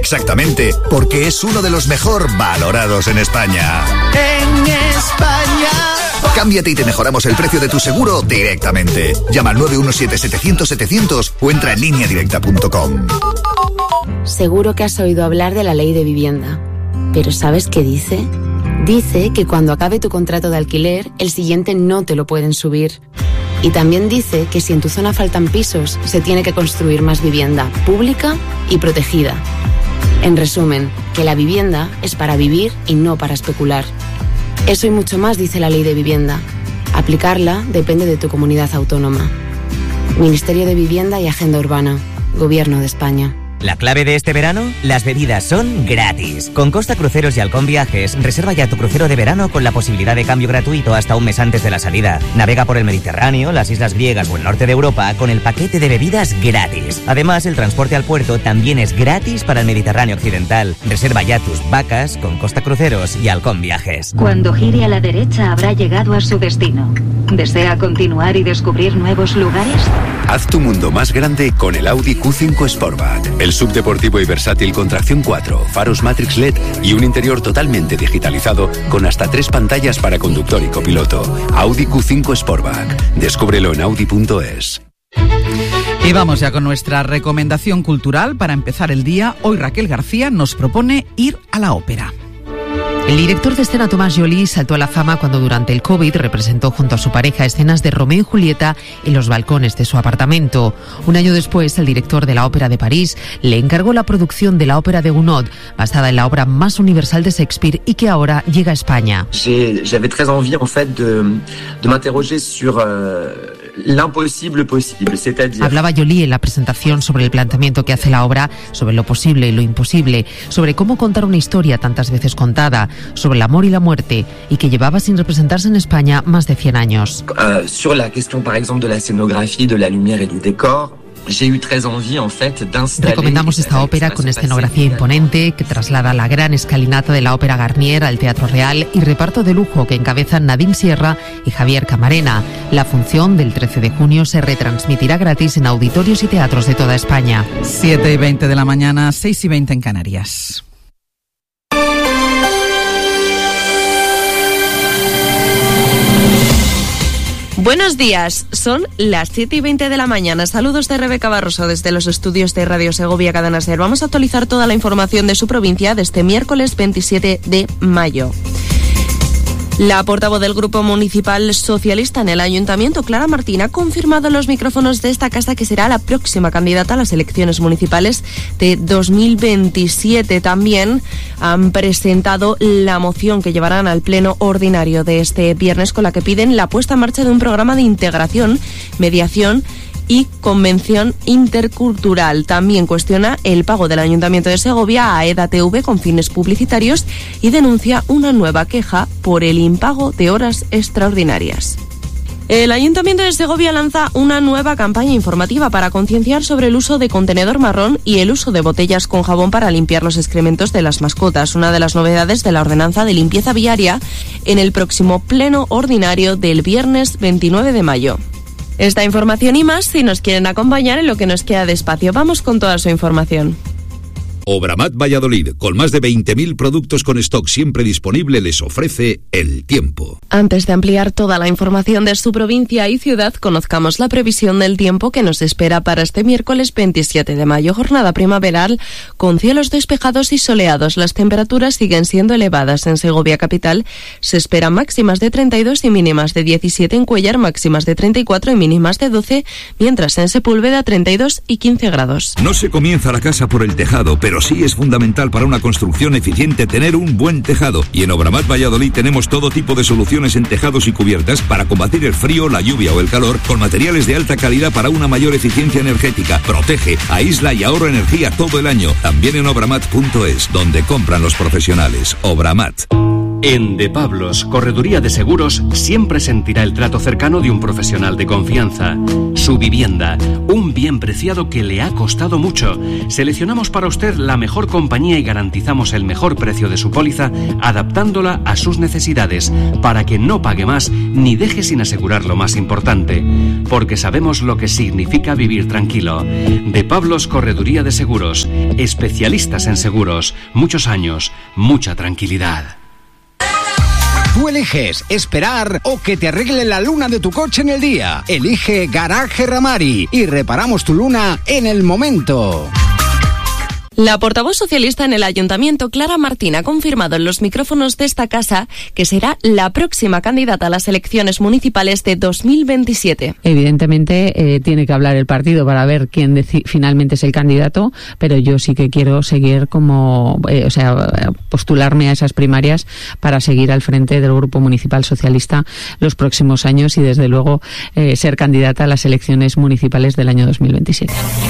Exactamente, porque es uno de los mejor valorados en España. En España. Cámbiate y te mejoramos el precio de tu seguro directamente. Llama al 917-700-700 o entra en lineadirecta.com. Seguro que has oído hablar de la ley de vivienda. ¿Pero sabes qué dice? Dice que cuando acabe tu contrato de alquiler, el siguiente no te lo pueden subir. Y también dice que si en tu zona faltan pisos, se tiene que construir más vivienda pública y protegida. En resumen, que la vivienda es para vivir y no para especular. Eso y mucho más dice la ley de vivienda. Aplicarla depende de tu comunidad autónoma. Ministerio de Vivienda y Agenda Urbana. Gobierno de España. La clave de este verano, las bebidas son gratis. Con Costa Cruceros y Halcón Viajes, reserva ya tu crucero de verano con la posibilidad de cambio gratuito hasta un mes antes de la salida. Navega por el Mediterráneo, las islas griegas o el norte de Europa con el paquete de bebidas gratis. Además, el transporte al puerto también es gratis para el Mediterráneo occidental. Reserva ya tus vacas con Costa Cruceros y Halcón Viajes. Cuando gire a la derecha habrá llegado a su destino. ¿Desea continuar y descubrir nuevos lugares? Haz tu mundo más grande con el Audi Q5 Sportback. El subdeportivo y versátil con tracción 4, faros Matrix LED y un interior totalmente digitalizado con hasta 3 pantallas para conductor y copiloto. Audi Q5 Sportback. Descúbrelo en audi.es. Y vamos ya con nuestra recomendación cultural para empezar el día. Hoy Raquel García nos propone ir a la ópera. El director de escena Tomás Joly saltó a la fama cuando durante el COVID representó junto a su pareja escenas de Romeo y Julieta en los balcones de su apartamento. Un año después, el director de la Ópera de París le encargó la producción de la ópera de Gounod, basada en la obra más universal de Shakespeare y que ahora llega a España. J'avais très envie en fait de m'interroger sur l'impossible possible, c'est-à-dire... Hablaba Joly en la presentación sobre el planteamiento que hace la obra, sobre lo posible y lo imposible, sobre cómo contar una historia tantas veces contada, sobre el amor y la muerte, y que llevaba sin representarse en España más de 100 años. Sur la question, par exemple, de la escenografía, de la lumière et du décor, j'ai eu très envie, en fait, d'installer... Recomendamos esta ópera con escenografía imponente que traslada la gran escalinata de la Ópera Garnier al Teatro Real y reparto de lujo que encabezan Nadine Sierra y Javier Camarena. La función del 13 de junio se retransmitirá gratis en auditorios y teatros de toda España. 7:20 de la mañana, 6:20 en Canarias. Buenos días, son las 7:20 de la mañana. Saludos de Rebeca Barroso desde los estudios de Radio Segovia Cadena SER. Vamos a actualizar toda la información de su provincia de este miércoles 27 de mayo. La portavoz del Grupo Municipal Socialista en el Ayuntamiento, Clara Martín, ha confirmado en los micrófonos de esta casa que será la próxima candidata a las elecciones municipales de 2027. También han presentado la moción que llevarán al pleno ordinario de este viernes, con la que piden la puesta en marcha de un programa de integración, mediación y convención intercultural. También cuestiona el pago del Ayuntamiento de Segovia a EDATV con fines publicitarios y denuncia una nueva queja por el impago de horas extraordinarias. El Ayuntamiento de Segovia lanza una nueva campaña informativa para concienciar sobre el uso de contenedor marrón y el uso de botellas con jabón para limpiar los excrementos de las mascotas, una de las novedades de la ordenanza de limpieza viaria en el próximo pleno ordinario del viernes 29 de mayo. Esta información y más si nos quieren acompañar en lo que nos queda de espacio. Vamos con toda su información. Obramat Valladolid, con más de 20.000 productos con stock siempre disponible, les ofrece el tiempo. Antes de ampliar toda la información de su provincia y ciudad, conozcamos la previsión del tiempo que nos espera para este miércoles 27 de mayo, jornada primaveral con cielos despejados y soleados. Las temperaturas siguen siendo elevadas. En Segovia capital se esperan máximas de 32 y mínimas de 17, en Cuéllar máximas de 34 y mínimas de 12, mientras en Sepúlveda 32 y 15 grados. No se comienza la casa por el tejado, pero sí es fundamental para una construcción eficiente tener un buen tejado. Y en Obramat Valladolid tenemos todo tipo de soluciones en tejados y cubiertas para combatir el frío, la lluvia o el calor, con materiales de alta calidad para una mayor eficiencia energética. Protege, aísla y ahorra energía todo el año. También en obramat.es, donde compran los profesionales. Obramat. En De Pablos, Correduría de Seguros, siempre sentirá el trato cercano de un profesional de confianza. Su vivienda, un bien preciado que le ha costado mucho. Seleccionamos para usted la mejor compañía y garantizamos el mejor precio de su póliza, adaptándola a sus necesidades, para que no pague más ni deje sin asegurar lo más importante. Porque sabemos lo que significa vivir tranquilo. De Pablos, Correduría de Seguros, especialistas en seguros, muchos años, mucha tranquilidad. Tú eliges esperar o que te arregle la luna de tu coche en el día. Elige Garaje Ramari y reparamos tu luna en el momento. La portavoz socialista en el Ayuntamiento, Clara Martín, ha confirmado en los micrófonos de esta casa que será la próxima candidata a las elecciones municipales de 2027. Evidentemente tiene que hablar el partido para ver quién finalmente es el candidato, pero yo sí que quiero seguir postularme a esas primarias para seguir al frente del Grupo Municipal Socialista los próximos años y desde luego ser candidata a las elecciones municipales del año 2027.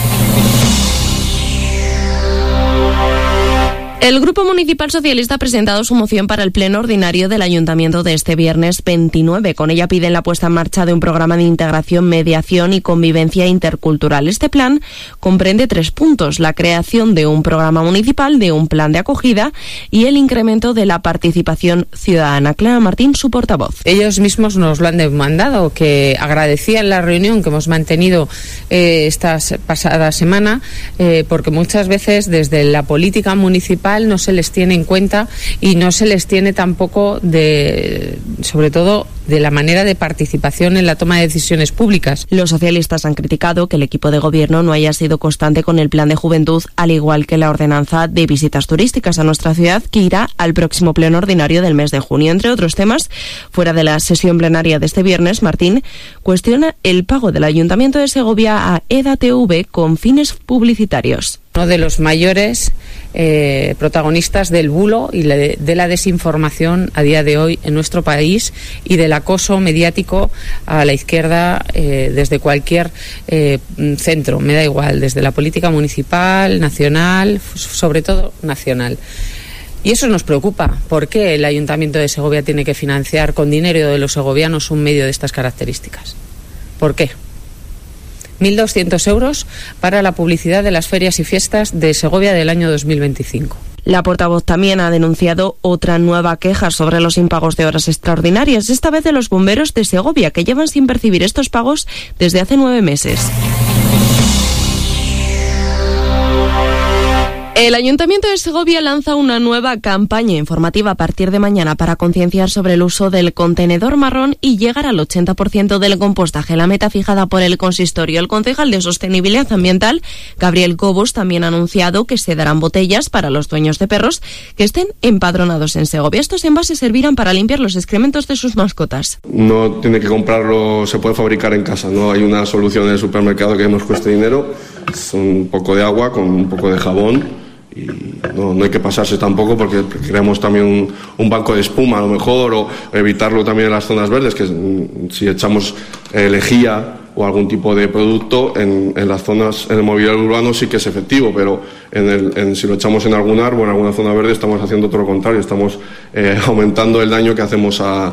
El Grupo Municipal Socialista ha presentado su moción para el pleno ordinario del Ayuntamiento de este viernes 29. Con ella piden la puesta en marcha de un programa de integración, mediación y convivencia intercultural. Este plan comprende 3 puntos: la creación de un programa municipal, de un plan de acogida y el incremento de la participación ciudadana. Clara Martín, su portavoz. Ellos mismos nos lo han demandado, que agradecían la reunión que hemos mantenido esta pasada semana, porque muchas veces desde la política municipal no se les tiene en cuenta y no se les tiene tampoco sobre todo de la manera de participación en la toma de decisiones públicas. Los socialistas han criticado que el equipo de gobierno no haya sido constante con el plan de juventud, al igual que la ordenanza de visitas turísticas a nuestra ciudad, que irá al próximo pleno ordinario del mes de junio. Entre otros temas, fuera de la sesión plenaria de este viernes, Martín cuestiona el pago del Ayuntamiento de Segovia a EDATV con fines publicitarios. Uno de los mayores protagonistas del bulo y de la desinformación a día de hoy en nuestro país y del acoso mediático a la izquierda desde cualquier centro, me da igual, desde la política municipal, nacional, sobre todo nacional. Y eso nos preocupa. ¿Por qué el Ayuntamiento de Segovia tiene que financiar con dinero de los segovianos un medio de estas características? ¿Por qué? 1.200 euros para la publicidad de las ferias y fiestas de Segovia del año 2025. La portavoz también ha denunciado otra nueva queja sobre los impagos de horas extraordinarias, esta vez de los bomberos de Segovia, que llevan sin percibir estos pagos desde hace 9 meses. El Ayuntamiento de Segovia lanza una nueva campaña informativa a partir de mañana para concienciar sobre el uso del contenedor marrón y llegar al 80% del compostaje, la meta fijada por el consistorio. El concejal de Sostenibilidad Ambiental, Gabriel Cobos, también ha anunciado que se darán botellas para los dueños de perros que estén empadronados en Segovia. Estos envases servirán para limpiar los excrementos de sus mascotas. No tiene que comprarlo, se puede fabricar en casa, no hay una solución en el supermercado que nos cueste dinero. Es un poco de agua con un poco de jabón. Y no hay que pasarse tampoco, porque creamos también un banco de espuma a lo mejor, o evitarlo también en las zonas verdes, que si echamos lejía o algún tipo de producto en las zonas, en el mobiliario urbano sí que es efectivo, pero si lo echamos en algún árbol, en alguna zona verde, estamos haciendo todo lo contrario, estamos aumentando el daño que hacemos al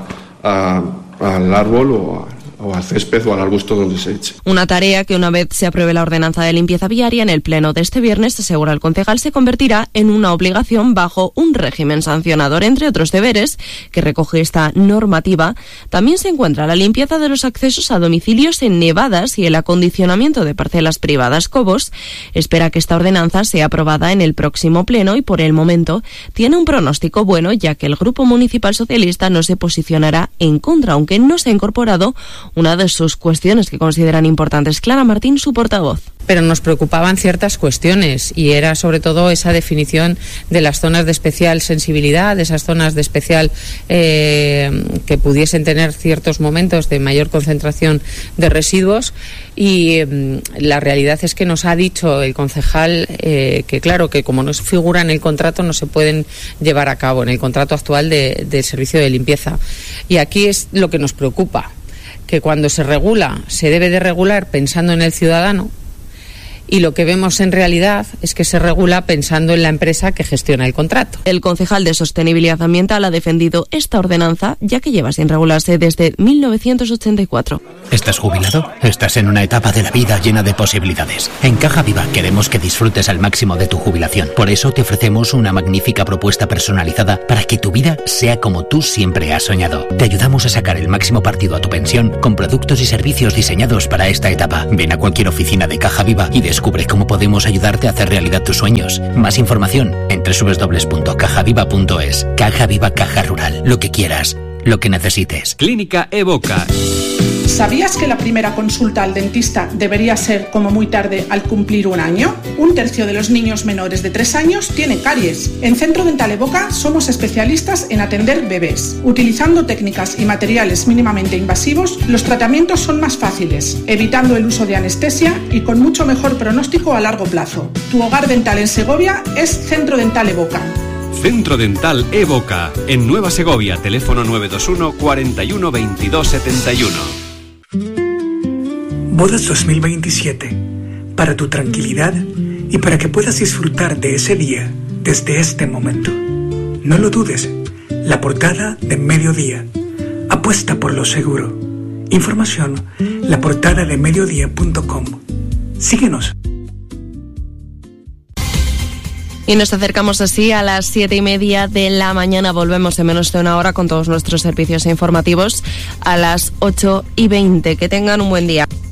árbol o al césped o al arbusto donde se eche. Una tarea que, una vez se apruebe la ordenanza de limpieza viaria en el pleno de este viernes, asegura el concejal, se convertirá en una obligación bajo un régimen sancionador. Entre otros deberes que recoge esta normativa, también se encuentra la limpieza de los accesos a domicilios en nevadas y el acondicionamiento de parcelas privadas. Cobos espera que esta ordenanza sea aprobada en el próximo pleno y, por el momento, tiene un pronóstico bueno, ya que el Grupo Municipal Socialista no se posicionará en contra, aunque no se ha incorporado una de sus cuestiones que consideran importantes. Clara Martín, su portavoz. Pero nos preocupaban ciertas cuestiones y era sobre todo esa definición de las zonas de especial sensibilidad, de esas zonas de especial que pudiesen tener ciertos momentos de mayor concentración de residuos, y la realidad es que nos ha dicho el concejal que claro, que como no figura en el contrato no se pueden llevar a cabo en el contrato actual del servicio de limpieza. Y aquí es lo que nos preocupa, que cuando se regula, se debe de regular pensando en el ciudadano, y lo que vemos en realidad es que se regula pensando en la empresa que gestiona el contrato. El concejal de Sostenibilidad Ambiental ha defendido esta ordenanza, ya que lleva sin regularse desde 1984. ¿Estás jubilado? Estás en una etapa de la vida llena de posibilidades. En Caja Viva queremos que disfrutes al máximo de tu jubilación. Por eso te ofrecemos una magnífica propuesta personalizada para que tu vida sea como tú siempre has soñado. Te ayudamos a sacar el máximo partido a tu pensión con productos y servicios diseñados para esta etapa. Ven a cualquier oficina de Caja Viva y descubre cómo podemos ayudarte a hacer realidad tus sueños. Más información en www.cajaviva.es. Caja Viva, Caja Rural. Lo que quieras, lo que necesites. Clínica Evoca. ¿Sabías que la primera consulta al dentista debería ser como muy tarde al cumplir 1 año? 1/3 de los niños menores de 3 años tienen caries. En Centro Dental Evoca somos especialistas en atender bebés. Utilizando técnicas y materiales mínimamente invasivos, los tratamientos son más fáciles, evitando el uso de anestesia y con mucho mejor pronóstico a largo plazo. Tu hogar dental en Segovia es Centro Dental Evoca. Centro Dental Evoca, en Nueva Segovia, teléfono 921 41 22 71. Bodas 2027, para tu tranquilidad y para que puedas disfrutar de ese día desde este momento. No lo dudes, la portada de Mediodía. Apuesta por lo seguro. Información, laportadadeMediodía.com. Síguenos. Y nos acercamos así a las 7:30 de la mañana. Volvemos en menos de una hora con todos nuestros servicios informativos a las 8:20. Que tengan un buen día.